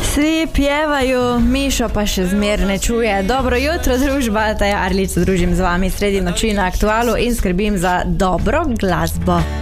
Vsi pjevajo, Mišo pa še zmer ne čuje. Dobro jutro, družba, Taja Arlič, družim z vami sredi noči na Aktualu in skrbim za dobro glasbo.